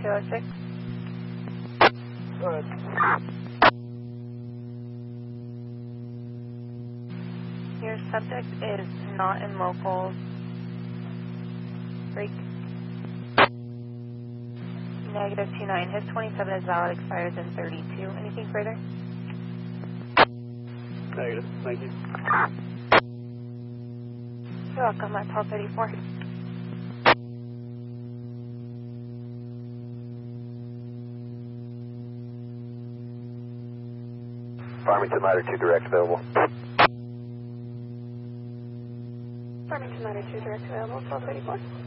206. Go ahead. Your subject is not in local. Break. Negative 29. His 27 is valid, expires in 32. Anything further? Negative. Thank you. You're welcome at 1234. Farmington Ladder 2 direct available. Farmington Ladder 2 direct available, 1234.